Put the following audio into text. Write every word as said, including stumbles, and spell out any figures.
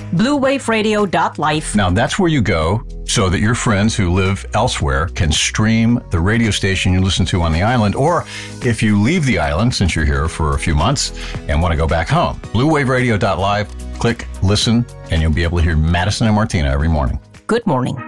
blue wave radio dot life. Now, that's where you go so that your friends who live elsewhere can stream the radio station you listen to on the island, or if you leave the island, since you're here for a few months and want to go back home, blue wave radio dot live, click listen, and you'll be able to hear Madison and Martina every morning. Good morning.